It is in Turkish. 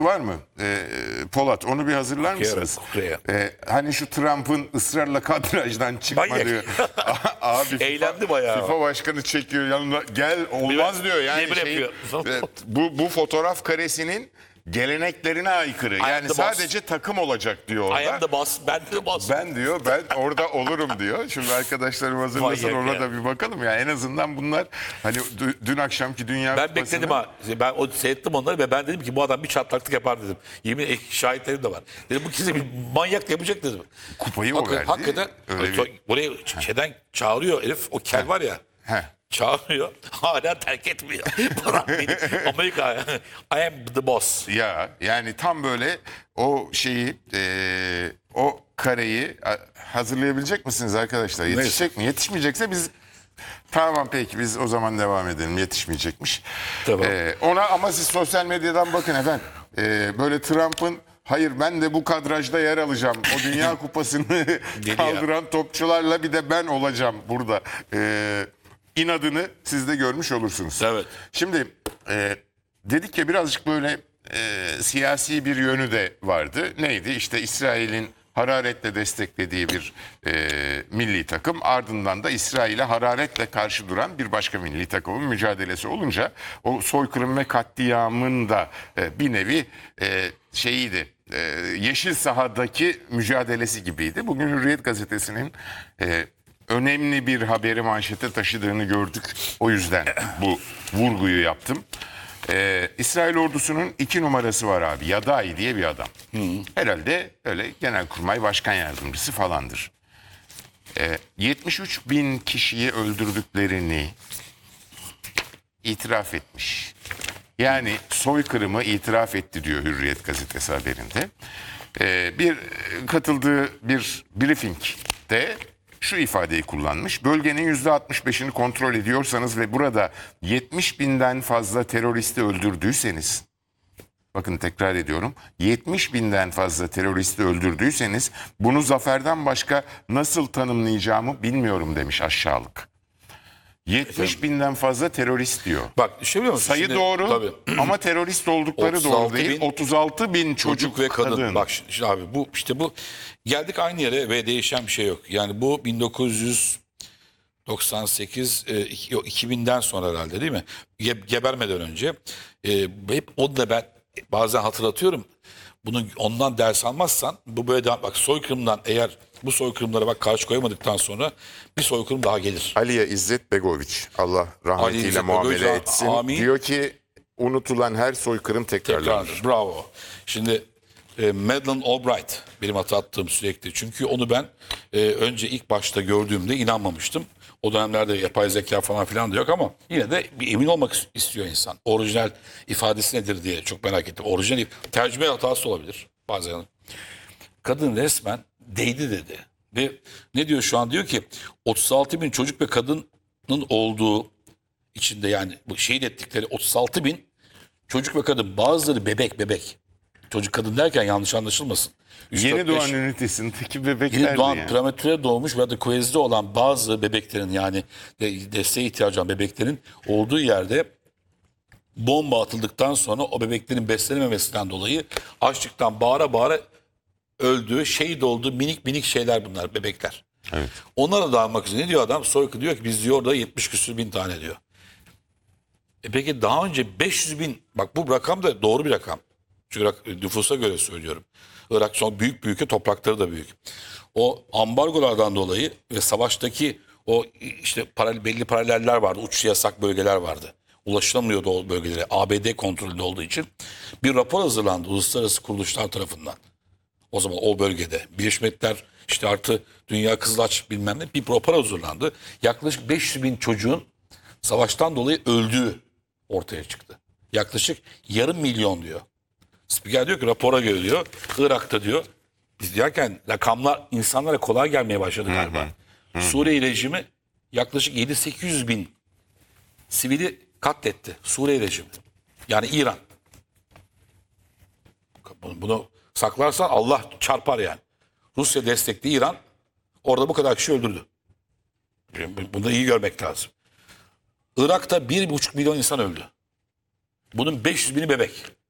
var mı? Polat, onu bir hazırlar mısınız? Hani şu Trump'ın ısrarla kadrajdan çıkma Manyak. diyor. Abi Eğlendi bayağı. FIFA başkanı çekiyor yanına, gel olmaz diyor yani. Yemin yapıyor. Bu fotoğraf karesinin geleneklerine aykırı. Yani sadece takım olacak diyor orada. I am the boss. Ben de boss. Ben diyor, ben orada olurum diyor. Şimdi arkadaşlarım hazırlasın, ona da bir bakalım ya. En azından bunlar hani dün akşamki Dünya Ben Kupası'nın... bekledim ha. Ben seyrettim onları ve ben dedim ki bu adam bir çatlaklık yapar dedim. Yemin şahitlerim de var. Dedim bu kesin bir manyak yapacak dedim. Kupayı o verdi. Hakikaten buraya şeyden çağırıyor herif, o kel var ya. Çağırıyor. Hala terk etmiyor. Bırak beni. Amerika. I am the boss. Ya yani tam böyle o şeyi o kareyi hazırlayabilecek misiniz arkadaşlar? Yetişecek mi? Yetişmeyecekse biz tamam, peki biz o zaman devam edelim. Yetişmeyecekmiş. Tamam. Ona ama siz sosyal medyadan bakın efendim. Böyle Trump'ın hayır ben de bu kadrajda yer alacağım, o Dünya Kupası'nı kaldıran topçularla bir de ben olacağım burada. İnadını siz de görmüş olursunuz. Evet. Şimdi dedik ya birazcık böyle siyasi bir yönü de vardı. Neydi? İşte İsrail'in hararetle desteklediği bir milli takım, ardından da İsrail'e hararetle karşı duran bir başka milli takımın mücadelesi olunca o soykırım ve katliamın da bir nevi şeyiydi. Yeşil sahadaki mücadelesi gibiydi. Bugün Hürriyet gazetesinin önemli bir haberi manşete taşıdığını gördük. O yüzden bu vurguyu yaptım. İsrail ordusunun 2 numarası var abi. Yadai diye bir adam. Herhalde öyle Genelkurmay Başkan Yardımcısı falandır. 73 bin kişiyi öldürdüklerini itiraf etmiş. Yani soykırımı itiraf etti diyor Hürriyet gazetesi haberinde. Bir katıldığı bir briefingde şu ifadeyi kullanmış. Bölgenin %65'ini kontrol ediyorsanız ve burada 70 binden fazla teröristi öldürdüyseniz, bakın tekrar ediyorum, 70 binden fazla teröristi öldürdüyseniz bunu zaferden başka nasıl tanımlayacağımı bilmiyorum demiş aşağılık. 70 binden fazla terörist diyor. Bak şey biliyor musun? Sayı Şimdi, doğru tabii. ama terörist oldukları doğru değil. 36 bin çocuk ve kadın. kadın. Bak şimdi abi bu işte bu geldik aynı yere ve değişen bir şey yok. Yani bu 1998 2000'den sonra herhalde değil mi? Gebermeden önce hep onu da ben bazen hatırlatıyorum. Bunu ondan ders almazsan bu böyle bak soykırımdan eğer bu soykırımlara bak karşı koyamadıktan sonra bir soykırım daha gelir. Aliye İzzet Begoviç, Allah rahmetiyle İzzet muamele Begoviç, etsin. amin. Diyor ki unutulan her soykırım tekrarlanır. Bravo. Şimdi Madeleine Albright benim hatırlattığım sürekli. Çünkü onu ben önce ilk başta gördüğümde inanmamıştım. O dönemlerde yapay zeka falan filan da yok ama yine de bir emin olmak istiyor insan. Orijinal ifadesi nedir diye çok merak ettim. Orijinal tercüme hatası olabilir bazen. Kadın resmen değdi dedi. Ve ne diyor şu an? Diyor ki 36 bin çocuk ve kadının olduğu içinde, yani bu şehit ettikleri 36 bin çocuk ve kadın, bazıları bebek. Çocuk kadın derken yanlış anlaşılmasın. Yeni doğan ünitesindeki bebekler Yeni doğan, yani. prematüre doğmuş veya da kuvezde olan bazı bebeklerin, yani desteğe ihtiyacı olan bebeklerin olduğu yerde bomba atıldıktan sonra o bebeklerin beslenememesinden dolayı açlıktan bağıra bağıra öldüğü, şehit olduğu minik şeyler bunlar, bebekler. Evet. Onlara dağılmak için ne diyor adam? Soykırım diyor ki biz diyor orada 70 küsur bin tane diyor. Peki daha önce 500 bin, bak bu rakam da doğru bir rakam. Çünkü nüfusa göre söylüyorum. Irak çok büyük bir ülke, toprakları da büyük. O ambargolardan dolayı ve savaştaki o işte belli paraleller vardı. Uçuş yasak bölgeler vardı. Ulaşılamıyordu o bölgelere. ABD kontrolünde olduğu için bir rapor hazırlandı uluslararası kuruluşlar tarafından. O zaman o bölgede Birleşmiş Milletler işte artı Dünya Kızılaç bilmem ne bir rapor hazırlandı. Yaklaşık 500 bin çocuğun savaştan dolayı öldüğü ortaya çıktı. Yaklaşık 500.000 diyor. Spiker diyor ki rapora göre diyor Irak'ta diyor biz derken rakamlar insanlara kolay gelmeye başladı galiba. Suriye rejimi yaklaşık 700-800 bin sivili katletti. Suriye rejimi. Yani İran. Bunu saklarsan Allah çarpar yani. Rusya destekli İran orada bu kadar kişi öldürdü. Bunu da iyi görmek lazım. Irak'ta 1,5 milyon insan öldü. Bunun 500 bini bebek.